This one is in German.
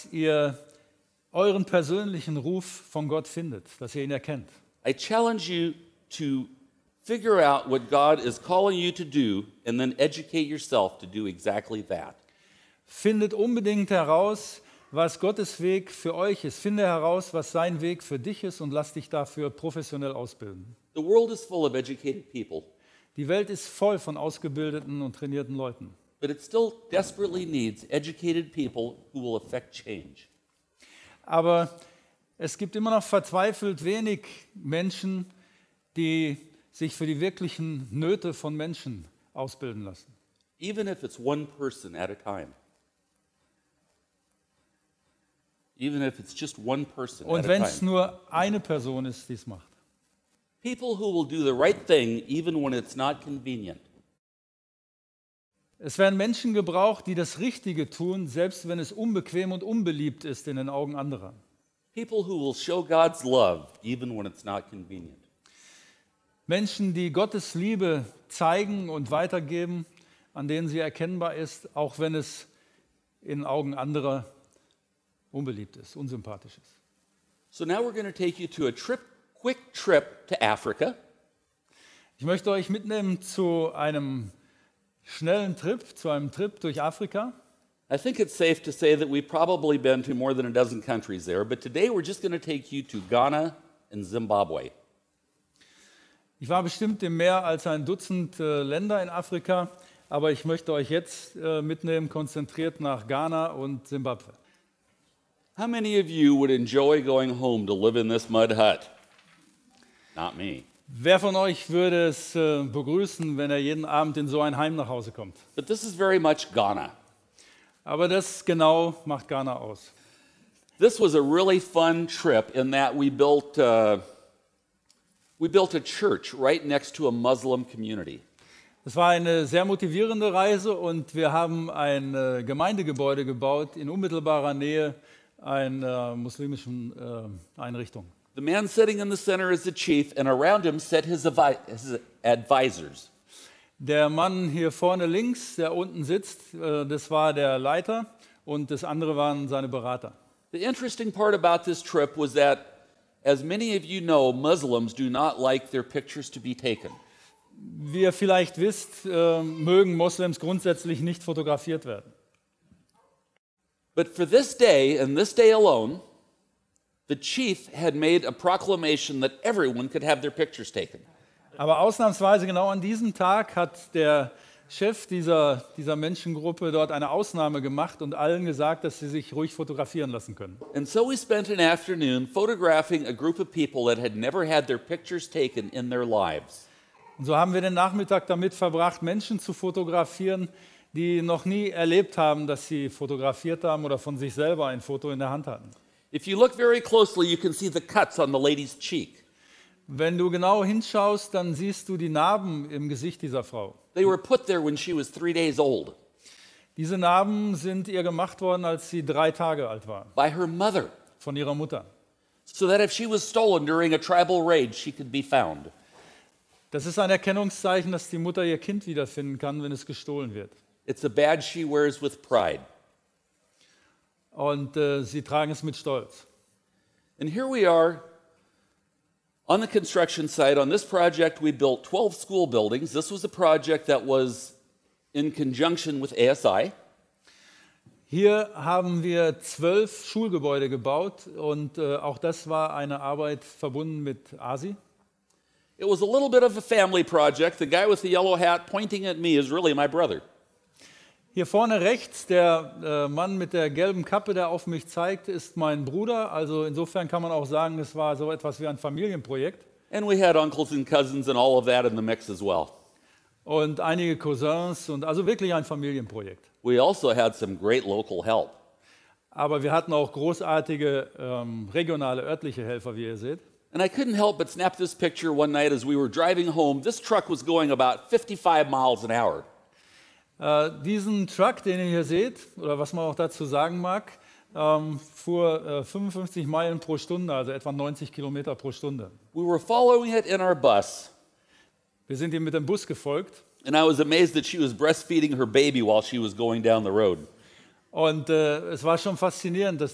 dass ihr euren persönlichen Ruf von Gott findet, dass ihr ihn erkennt. I challenge you to figure out what God is calling you to do and then educate yourself to do exactly that. Findet unbedingt heraus, was Gottes Weg für euch ist. Finde heraus, was sein Weg für dich ist und lass dich dafür professionell ausbilden. The world is full of educated people, Die Welt ist voll von ausgebildeten und trainierten Leuten. but it still desperately needs educated people who will affect change. Aber es gibt immer noch verzweifelt wenig Menschen, die sich für die wirklichen Nöte von Menschen ausbilden lassen. Even if it's one person at a time. Even if it's just one person Und at a wenn es time. nur eine Person ist, die es macht. People who will do the right thing even when it's not convenient. Es werden Menschen gebraucht, die das Richtige tun, selbst wenn es unbequem und unbeliebt ist in den Augen anderer. People who will show God's love even when it's not convenient. Menschen, die Gottes Liebe zeigen und weitergeben, an denen sie erkennbar ist, auch wenn es in Augen anderer unbeliebt ist, unsympathisch ist. So now we're going to take you to a quick trip to Africa. Ich möchte euch mitnehmen zu einem schnellen Trip, zu einem Trip durch Afrika. I think it's safe to say that we've probably been to more than a dozen countries there, but today we're just going to take you to Ghana and Zimbabwe. Ich war bestimmt in mehr als ein Dutzend Länder in Afrika, aber ich möchte euch jetzt mitnehmen, konzentriert nach Ghana und Zimbabwe. How many of you would enjoy going home to live in this mud hut? Not me. Wer von euch würde es begrüßen, wenn er jeden Abend in so ein Heim nach Hause kommt? But this is very much Ghana. Aber das genau macht Ghana aus. This was a really fun trip in that we built a church right next to a Muslim community. Es war eine sehr motivierende Reise und wir haben ein Gemeindegebäude gebaut in unmittelbarer Nähe einer muslimischen Einrichtung. The man sitting in the center is the chief, and around him sat his advisors. Der Mann hier vorne links, der unten sitzt, das war der Leiter und das andere waren seine Berater. The interesting part about this trip was that, as many of you know, Muslims do not like their pictures to be taken. Wie ihr vielleicht wisst, mögen Moslems grundsätzlich nicht fotografiert werden. But for this day, and this day alone, the chief had made a proclamation that everyone could have their pictures taken. Aber ausnahmsweise genau an diesem Tag hat der Chef dieser Menschengruppe dort eine Ausnahme gemacht und allen gesagt, dass sie sich ruhig fotografieren lassen können. And so we spent an afternoon photographing a group of people that had never had their pictures taken in their lives. Und so haben wir den Nachmittag damit verbracht, Menschen zu fotografieren, die noch nie erlebt haben, dass sie fotografiert haben oder von sich selber ein Foto in der Hand hatten. If you look very closely, you can see the cuts on the lady's cheek. Wenn du genau hinschaust, dann siehst du die Narben im Gesicht dieser Frau. They were put there when she was 3 days old Diese Narben sind ihr gemacht worden, als sie 3 Tage alt war, by her mother, von ihrer Mutter. so that if she was stolen during a tribal raid, she could be found. Das ist ein Erkennungszeichen, dass die Mutter ihr Kind wiederfinden kann, wenn es gestohlen wird. It's a badge she wears with pride. Und sie tragen es mit Stolz. And here we are on the construction site. On this project, we built 12 school buildings. This was a project that was in conjunction with ASI. Hier haben wir 12 Schulgebäude gebaut und auch das war eine Arbeit verbunden mit ASI. It was a little bit of a family project. The guy with the yellow hat pointing at me is really my brother. Hier vorne rechts, der Mann mit der gelben Kappe, der auf mich zeigt, ist mein Bruder. Also insofern kann man auch sagen, es war so etwas wie ein Familienprojekt. And we had uncles and cousins and all of that in the mix as well. Und einige Cousins und also wirklich ein Familienprojekt. We also had some great local help. Aber wir hatten auch großartige regionale, örtliche Helfer, wie ihr seht. And I couldn't help but snap this picture one night as we were driving home. This truck was going about 55 miles an hour. Diesen Truck, den ihr hier seht, oder was man auch dazu sagen mag, fuhr 55 Meilen pro Stunde, also etwa 90 Kilometer pro Stunde. We were following it in our bus, Wir sind ihm mit dem Bus gefolgt and I was amazed that she was breastfeeding her baby while she was going down the road. und es war schon faszinierend, dass